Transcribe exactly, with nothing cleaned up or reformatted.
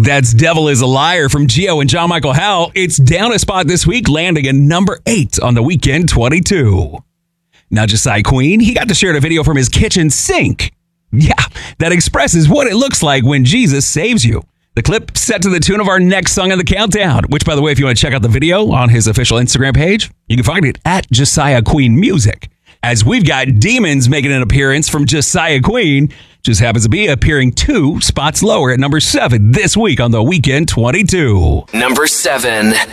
That's Devil is a Liar from Gio and John Michael Howell. It's down a spot this week, landing at number eight on the Weekend twenty-two. Now, Josiah Queen, he got to share a video from his kitchen sink. Yeah, that expresses what it looks like when Jesus saves you. The clip set to the tune of our next song in the countdown, which, by the way, if you want to check out the video on his official Instagram page, you can find it at Josiah Queen Music. As we've got Demons making an appearance from Josiah Queen, just happens to be appearing two spots lower at number seven this week on the Weekend twenty-two. Number seven.